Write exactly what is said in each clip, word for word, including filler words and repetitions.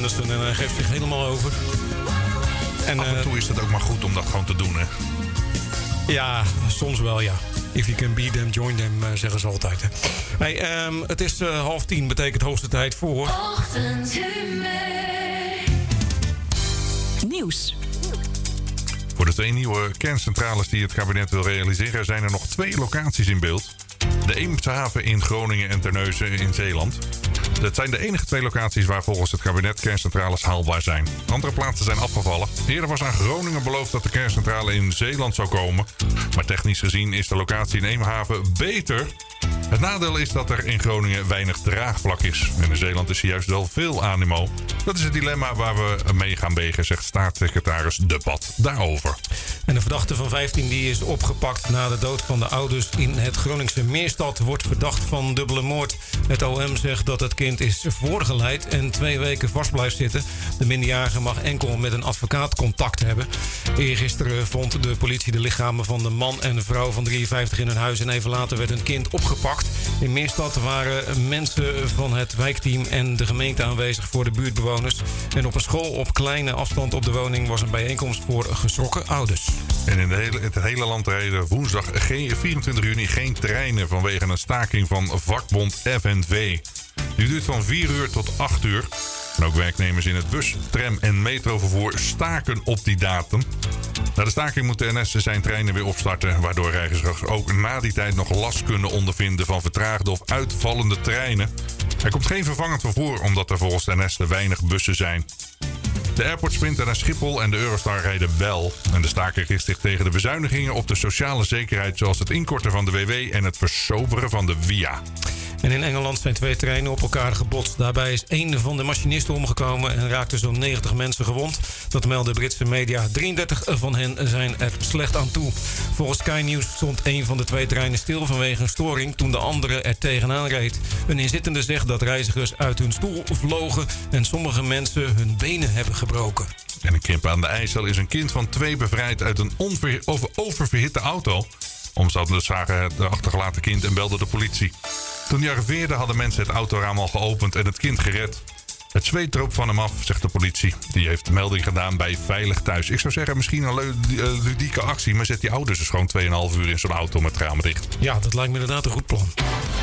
Anderson en hij geeft zich helemaal over. En, Af en toe uh, is het ook maar goed om dat gewoon te doen, hè? Ja, soms wel, ja. If you can beat them, join them, uh, zeggen ze altijd. Hè. Hey, um, het is uh, half tien, betekent hoogste tijd voor... Nieuws. Voor de twee nieuwe kerncentrales die het kabinet wil realiseren... zijn er nog twee locaties in beeld. De Eemshaven in Groningen en Terneuzen in Zeeland. Dat zijn de enige twee locaties waar volgens het kabinet kerncentrales haalbaar zijn. Andere plaatsen zijn afgevallen. Eerder was aan Groningen beloofd dat de kerncentrale in Zeeland zou komen. Maar technisch gezien is de locatie in Eemshaven beter. Het nadeel is dat er in Groningen weinig draagvlak is. En in Zeeland is er juist wel veel animo. Dat is het dilemma waar we mee gaan wegen, zegt staatssecretaris De Bad daarover. En de verdachte van vijftien die is opgepakt na de dood van de ouders in het Groningse Meerstad wordt verdacht van dubbele moord. Het O M zegt dat het kind is voorgeleid en twee weken vast blijft zitten. De minderjarige mag enkel met een advocaat contact hebben. Eergisteren vond de politie de lichamen van de man en de vrouw van drieënvijftig in hun huis en even later werd een kind opgepakt. In Meerstad waren mensen van het wijkteam en de gemeente aanwezig voor de buurtbewoners. En op een school op kleine afstand op de woning was een bijeenkomst voor geschrokken ouders. En in de hele, het hele land rijden woensdag vierentwintig juni geen treinen vanwege een staking van vakbond F N V. Die duurt van vier uur tot acht uur. En ook werknemers in het bus-, tram- en metrovervoer staken op die datum. Na de staking moet de N S zijn treinen weer opstarten, waardoor reizigers ook na die tijd nog last kunnen ondervinden van vertraagde of uitvallende treinen. Er komt geen vervangend vervoer omdat er volgens de N S te weinig bussen zijn. De Airport Sprinter naar Schiphol en de Eurostar rijden wel. En de staking richt zich tegen de bezuinigingen op de sociale zekerheid, zoals het inkorten van de W W en het versoberen van de V I A. En in Engeland zijn twee treinen op elkaar gebotst. Daarbij is één van de machinisten omgekomen en raakten zo'n negentig mensen gewond. Dat melden Britse media. drieëndertig van hen zijn er slecht aan toe. Volgens Sky News stond één van de twee treinen stil vanwege een storing toen de andere er tegenaan reed. Een inzittende zegt dat reizigers uit hun stoel vlogen en sommige mensen hun benen hebben gebroken. En in Krimpen aan de IJssel is een kind van twee bevrijd uit een onver- over- oververhitte auto. Omstanders zagen het achtergelaten kind en belden de politie. Toen hij arriveerde hadden mensen het autoraam al geopend en het kind gered. Het zweet droop van hem af, zegt de politie. Die heeft de melding gedaan bij Veilig Thuis. Ik zou zeggen, misschien een leu- ludieke actie, maar zet die ouders dus gewoon twee en een half uur in zo'n auto met het raam dicht. Ja, dat lijkt me inderdaad een goed plan.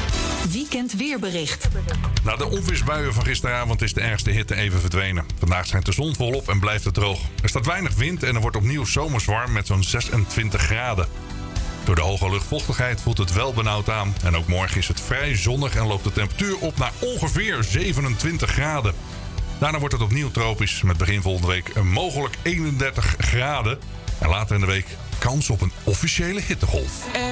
Weekend weerbericht. Na de onweersbuien van gisteravond is de ergste hitte even verdwenen. Vandaag schijnt de zon volop en blijft het droog. Er staat weinig wind en er wordt opnieuw zomers warm met zo'n zesentwintig graden. Door de hoge luchtvochtigheid voelt het wel benauwd aan. En ook morgen is het vrij zonnig en loopt de temperatuur op naar ongeveer zevenentwintig graden. Daarna wordt het opnieuw tropisch met begin volgende week mogelijk eenendertig graden. En later in de week kans op een officiële hittegolf.